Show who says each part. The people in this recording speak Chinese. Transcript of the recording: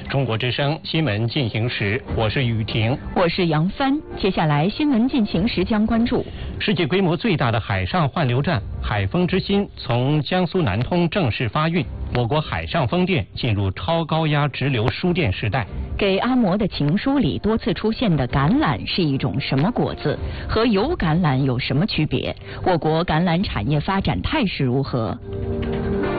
Speaker 1: 中国之声新闻进行时，我是雨婷，
Speaker 2: 我是杨帆。接下来新闻进行时将关注
Speaker 1: 世界规模最大的海上换流站海风之心从江苏南通正式发运，我国海上风电进入超高压直流输电时代。
Speaker 2: 给阿嬷的情书里多次出现的橄榄是一种什么果子？和油橄榄有什么区别？我国橄榄产业发展态势如何？